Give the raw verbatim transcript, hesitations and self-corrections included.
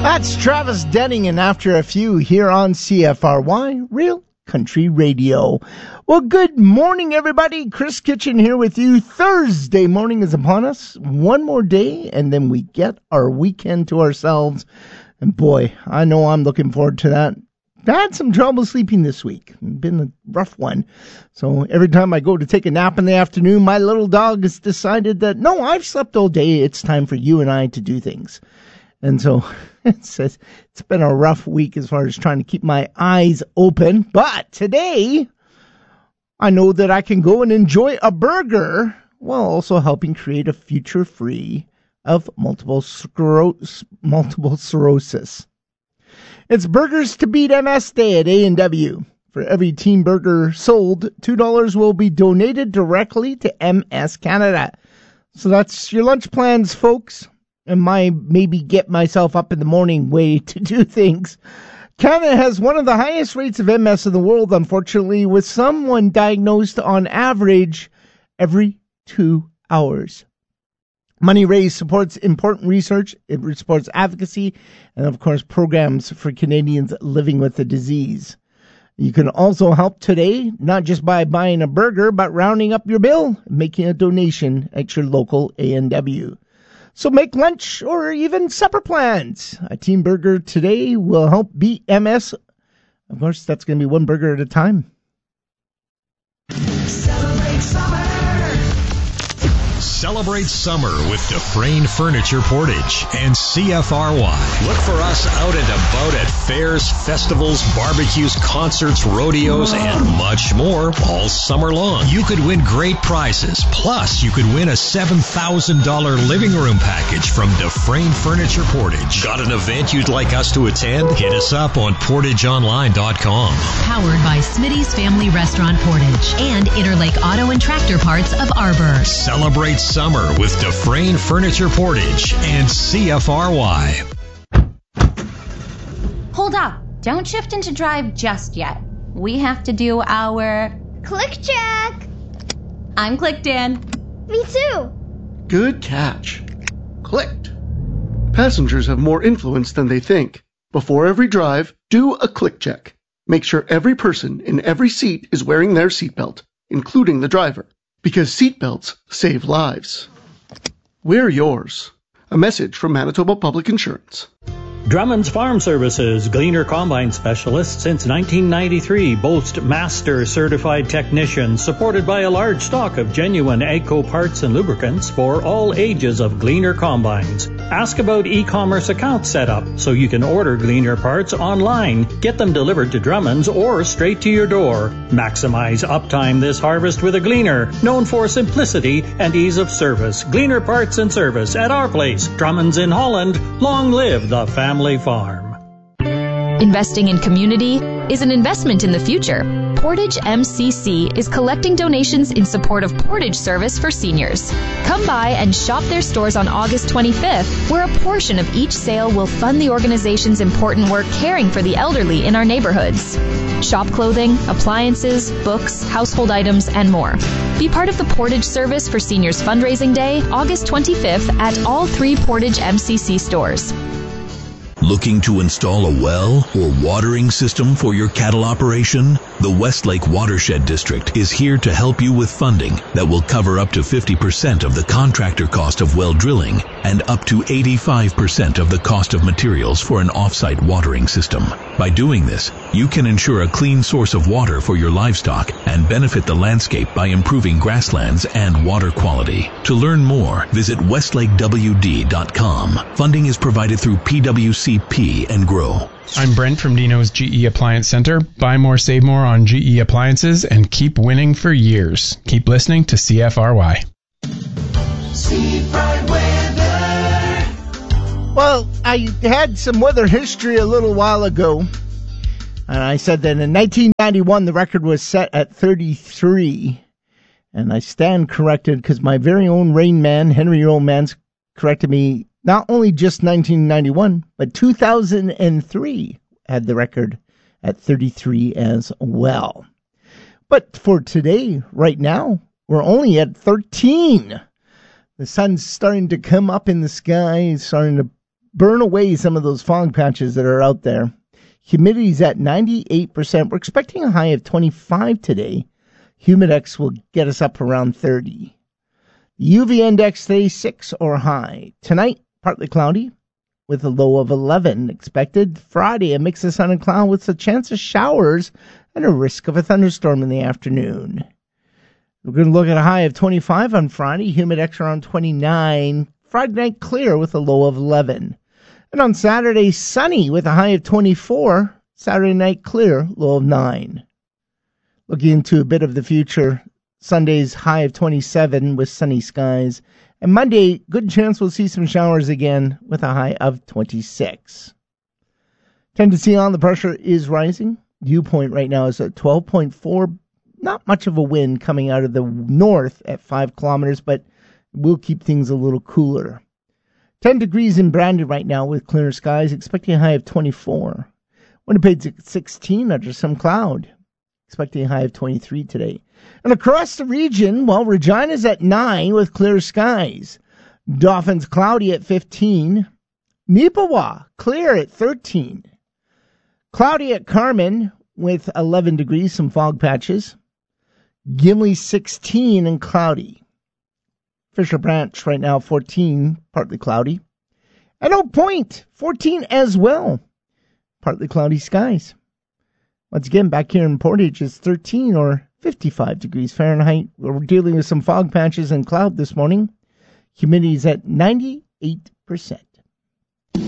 That's Travis Denning, and After a Few here on C F R Y, Real Country Radio. Well, good morning, everybody. Chris Kitchen here with you. Thursday morning is upon us. One more day, and then we get our weekend to ourselves. And boy, I know I'm looking forward to that. I had some trouble sleeping this week. It's been a rough one. So every time I go to take a nap in the afternoon, my little dog has decided that, no, I've slept all day. It's time for you and I to do things. And so it's, it's been a rough week as far as trying to keep my eyes open. But today, I know that I can go and enjoy a burger while also helping create a future free of multiple, scler- multiple sclerosis. It's Burgers to Beat M S Day at A and W. For every Team Burger sold, two dollars will be donated directly to M S Canada. So that's your lunch plans, folks. And my maybe get myself up in the morning way to do things. Canada has one of the highest rates of M S in the world, unfortunately, with someone diagnosed on average every two hours. Money Raised supports important research, it supports advocacy, and of course programs for Canadians living with the disease. You can also help today, not just by buying a burger, but rounding up your bill and making a donation at your local A and W. So make lunch or even supper plans. A Team Burger today will help beat M S. Of course, that's going to be one burger at a time. Celebrate summer. Celebrate summer with Dufresne Furniture Portage and C F R Y. Look for us out and about at fairs, festivals, barbecues, concerts, rodeos, and much more all summer long. You could win great prizes. Plus, you could win a seven thousand dollars living room package from Dufresne Furniture Portage. Got an event you'd like us to attend? Hit us up on portage online dot com. Powered by Smitty's Family Restaurant Portage and Interlake Auto and Tractor Parts of Arbor. Celebrate summer with Dufresne Furniture Portage and C F R Y. Hold up. Don't shift into drive just yet. We have to do our click check. I'm clicked in. Me too. Good catch. Clicked. Passengers have more influence than they think. Before every drive, do a click check. Make sure every person in every seat is wearing their seatbelt, including the driver. Because seatbelts save lives. Wear yours. A message from Manitoba Public Insurance. Drummond's Farm Services, Gleaner Combine Specialist since nineteen ninety-three, boast master certified technicians supported by a large stock of genuine AGCO parts and lubricants for all ages of Gleaner combines. Ask about e-commerce account setup so you can order Gleaner parts online, get them delivered to Drummond's or straight to your door. Maximize uptime this harvest with a Gleaner, known for simplicity and ease of service. Gleaner Parts and Service at our place, Drummond's in Holland. Long live the family. Family Farm. Investing in community is an investment in the future. Portage M C C is collecting donations in support of Portage Service for seniors. Come by and shop their stores on August twenty-fifth, where a portion of each sale will fund the organization's important work caring for the elderly in our neighborhoods. Shop clothing, appliances, books, household items, and more. Be part of the Portage Service for Seniors Fundraising Day, August twenty-fifth, at all three Portage M C C stores. Looking to install a well or watering system for your cattle operation? The Westlake Watershed District is here to help you with funding that will cover up to fifty percent of the contractor cost of well drilling and up to eighty-five percent of the cost of materials for an off-site watering system. By doing this, you can ensure a clean source of water for your livestock and benefit the landscape by improving grasslands and water quality. To learn more, visit westlake w d dot com. Funding is provided through P W C P and GROW. I'm Brent from Dino's G E Appliance Center. Buy more, save more on G E appliances and keep winning for years. Keep listening to C F R Y. Seafront weather. Well, I had some weather history a little while ago, and I said that in nineteen ninety-one the record was set at thirty-three, and I stand corrected because my very own Rain Man, Henry Romance, corrected me. Not only just nineteen ninety-one, but two thousand three had the record at thirty-three as well. But for today, right now, we're only at thirteen. The sun's starting to come up in the sky, it's starting to burn away some of those fog patches that are out there. Humidity's at ninety-eight percent. We're expecting a high of twenty-five today. Humidex will get us up around thirty. The U V index today, six or high. Tonight, partly cloudy with a low of eleven expected. Friday, a mix of sun and cloud with a chance of showers and a risk of a thunderstorm in the afternoon. We're going to look at a high of twenty-five on Friday. Humidex around twenty-nine. Friday night clear with a low of eleven. And on Saturday, sunny with a high of twenty-four. Saturday night clear, low of nine. Looking into a bit of the future, Sunday's high of twenty-seven with sunny skies. And Monday, good chance we'll see some showers again with a high of twenty-six. Tendency on the pressure is rising. Dew point right now is at twelve point four. Not much of a wind coming out of the north at five kilometers, but we'll keep things a little cooler. ten degrees in Brandon right now with clear skies, expecting a high of twenty-four. Winnipeg's at sixteen under some cloud, expecting a high of twenty-three today. And across the region, well, Regina's at nine with clear skies. Dawson's cloudy at fifteen. Neepawa, clear at thirteen. Cloudy at Carmen with eleven degrees, some fog patches. Gimli sixteen and cloudy. Fisher Branch right now fourteen, partly cloudy. And Oak Point fourteen as well, partly cloudy skies. Once again, back here in Portage, it's thirteen or fifty-five degrees Fahrenheit. We're dealing with some fog patches and cloud this morning. Humidity's at ninety-eight percent.